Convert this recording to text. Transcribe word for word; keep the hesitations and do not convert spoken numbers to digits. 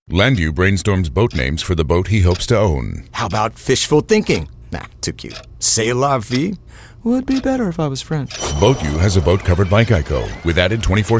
Landu brainstorms boat names for the boat he hopes to own. How about fishful thinking? Nah, too cute. C'est la vie? Would be better if I was French. BoatU has a boat covered by Geico with added twenty-four